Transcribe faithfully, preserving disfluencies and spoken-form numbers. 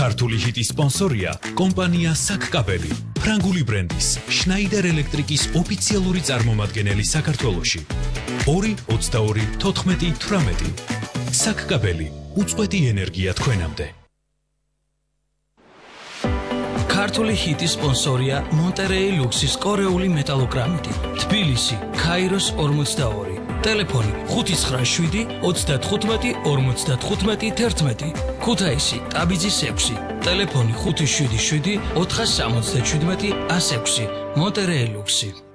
ქართული ჰიტის სპონსორია კომპანია საკკაბელი, ფრანგული ბრენდის შნაიდერ ელექტრიკის ოფიციალური წარმომადგენელი საქართველოში. ორი ოცდაორი თოთხმეტი თვრამეტი. საკკაბელი, უწყვეტი ენერგია თქვენამდე. ქართული ჰიტის სპონსორია მონტერეი ლუქსის კორეული მეტალოგრამიტი, თბილისი, ქაიროს ორმოცდაორი. ტელეფონი ხუთი ცხრა შვიდი ოცდათხუთმეტი ორმოცდათხუთმეტი თერთმეტი. ქუთაისი, ტაბიძის ექვსი. ტელეფონი ხუთი შვიდი შვიდი ოთხასამოცდაშვიდმეტი ასექვსი. მონტერეი ლუქსი.